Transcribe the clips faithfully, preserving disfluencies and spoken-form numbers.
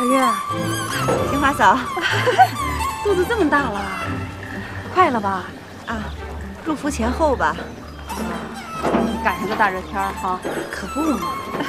小月，青花嫂，肚子这么大了，快了吧？啊，入伏前后吧。 赶上个大热天哈， 可不嘛。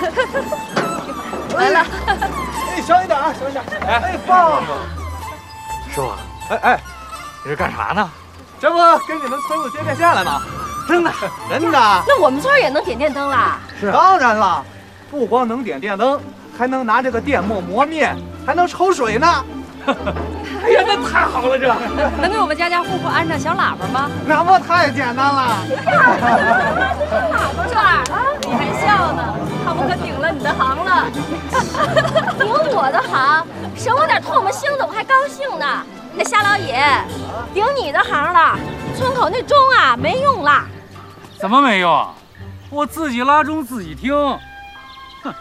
来了。 哎，小一点啊，小一点。哎哎，放。 师傅，哎哎，你是干啥呢？ 这不跟你们村子接电线了吗？ 真的， 真的。 那我们村也能点电灯啦？ 是，当然了，不光能点电灯，还能拿这个电磨磨面，还能抽水呢。 哎呀，那太好了，这能给我们家家户户安上小喇叭吗？ 那不太简单了。 喇叭串儿啊，你还笑呢？看我可顶了你的行了。顶我的行，省我点唾沫星子，我还高兴呢。那夏老爷，顶你的行了，村口那钟啊没用了。 怎么没用？我自己拉钟自己听。哼。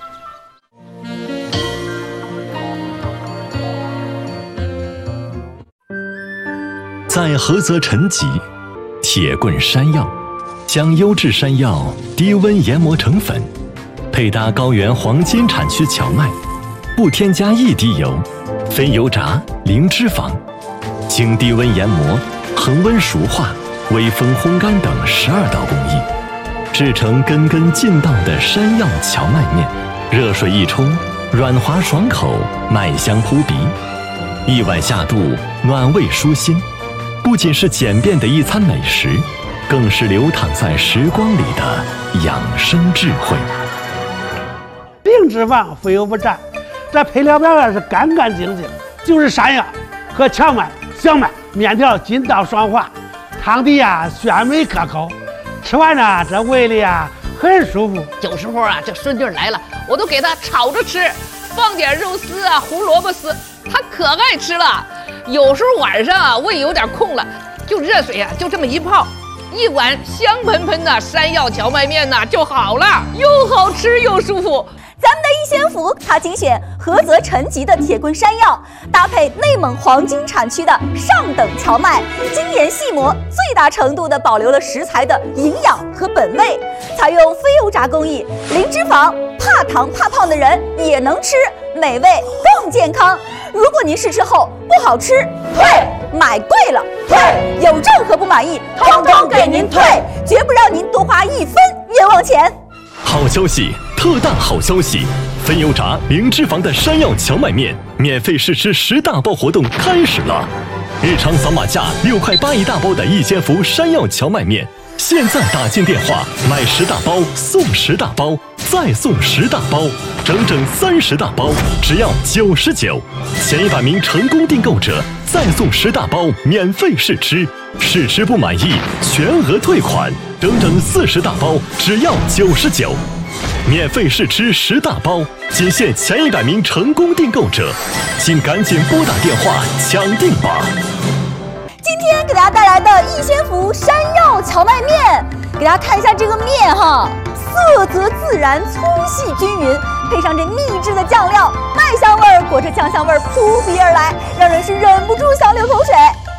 在菏泽陈集，铁棍山药将优质山药低温研磨成粉，配搭高原黄金产区荞麦，不添加一滴油，非油炸，零脂肪，经低温研磨、恒温熟化、微风烘干等十二道工艺，制成根根劲道的山药荞麦面。热水一冲，软滑爽口，麦香扑鼻，一碗下肚，暖胃舒心。不仅是简便的一餐美食，更是流淌在时光里的养生智慧。 零脂肪，非油不蘸，这配料表啊是干干净净，就是山药和荞麦、小麦面条筋道爽滑，汤底呀鲜美可口，吃完呢这胃里啊很舒服。 有时候啊这孙女来了，我都给她炒着吃，放点肉丝啊、胡萝卜丝，她可爱吃了。有时候晚上啊胃有点空了，就热水啊就这么一泡，一碗香喷喷的山药荞麦面呐就好了，又好吃又舒服。 咱们的一仙福，它精选菏泽陈集的铁棍山药，搭配内蒙黄金产区的上等荞麦，精研细磨，最大程度地保留了食材的营养和本味。采用非油炸工艺，零脂肪，怕糖怕胖的人也能吃，美味更健康。如果您试吃后不好吃，退；买贵了，退；有任何不满意，通通给您退，绝不让您多花一分冤枉钱。 好消息，特大好消息！非油炸、零脂肪的山药荞麦面免费试吃十大包活动开始了！日常扫码价六块八一大包的一仙福山药荞麦面，现在打进电话买十大包送十大包，再送十大包，整整三十大包，只要九十九。前一百名成功订购者再送十大包免费试吃，试吃不满意全额退款，整整四十大包，只要九十九。免费试吃十大包，仅限前一百名成功订购者，请赶紧拨打电话抢订吧！ 今天给大家带来的一仙福山药荞麦面，给大家看一下这个面哈，色泽自然，粗细均匀，配上这秘制的酱料，麦香味儿裹着酱香味儿扑鼻而来，让人是忍不住想流口水。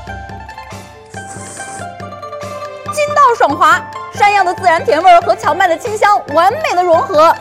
筋道爽滑，山药的自然甜味和荞麦的清香完美的融合，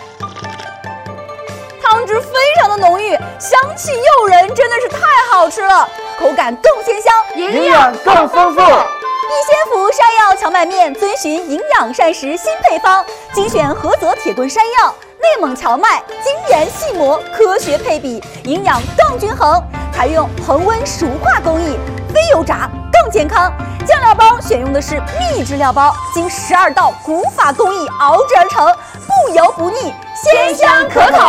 汤汁非常的浓郁，香气诱人，真的是太好吃了，口感更鲜香， 营养更丰富。 一仙福山药荞麦面遵循营养膳食新配方，精选菏泽铁棍山药、内蒙荞麦，精研细磨，科学配比，营养更均衡，采用恒温熟化工艺，非油炸更健康。酱料包选用的是秘制料包，经十二道古法工艺熬制而成，不油不腻，鲜香可口。